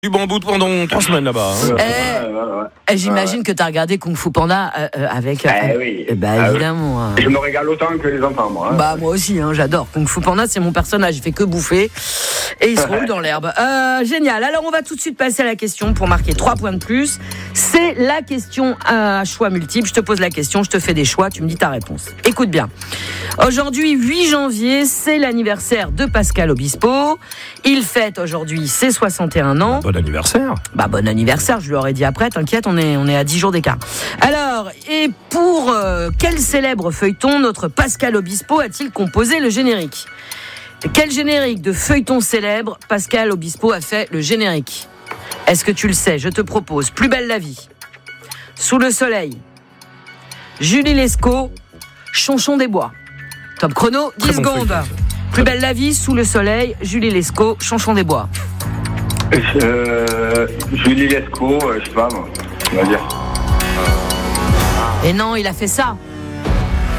Du bambou pendant 3 semaines là-bas. J'imagine que tu as regardé Kung Fu Panda avec... oui. Évidemment. Je me régale autant que les enfants, moi. Moi aussi, j'adore. Kung Fu Panda, c'est mon personnage. Il fait que bouffer et il se roule dans l'herbe. Génial. Alors, on va tout de suite passer à la question pour marquer 3 points de plus. C'est la question à choix multiple. Je te pose la question, je te fais des choix, tu me dis ta réponse. Écoute bien. Aujourd'hui, 8 janvier, c'est l'anniversaire de Pascal Obispo. Il fête aujourd'hui ses 61 ans. Bon anniversaire. Bon anniversaire, je lui aurais dit après, t'inquiète, on est à 10 jours d'écart. Alors, et pour quel célèbre feuilleton notre Pascal Obispo a-t-il composé le générique ? Quel générique de feuilleton célèbre Pascal Obispo a fait le générique ? Est-ce que tu le sais ? Je te propose Plus belle la vie, Sous le soleil, Julie Lescaut, Chonchon des bois. Top chrono, 10 secondes. Plus belle la vie, Sous le soleil, Julie Lescaut, Chonchon des bois. Julie Lescaut, je sais pas, moi, on va dire. Et non, il a fait ça.